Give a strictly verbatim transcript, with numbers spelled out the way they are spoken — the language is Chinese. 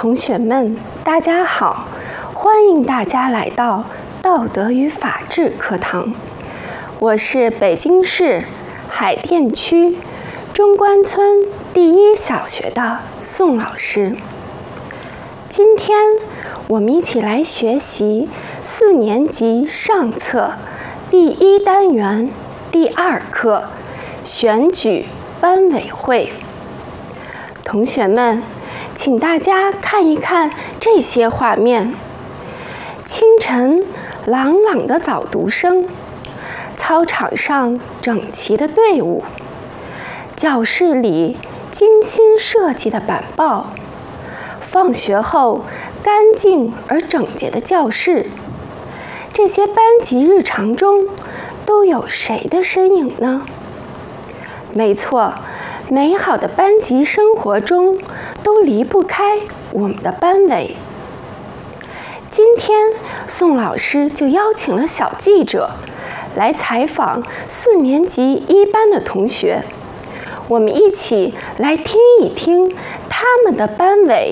同学们，大家好，欢迎大家来到道德与法治课堂。我是北京市海淀区中关村第一小学的宋老师。今天我们一起来学习四年级上册第一单元第二课选举班委会。同学们，请大家看一看这些画面：清晨朗朗的早读声，操场上整齐的队伍，教室里精心设计的板报，放学后干净而整洁的教室。这些班级日常中都有谁的身影呢？没错，美好的班级生活中都离不开我们的班委。今天宋老师就邀请了小记者来采访四年级一班的同学，我们一起来听一听他们的班委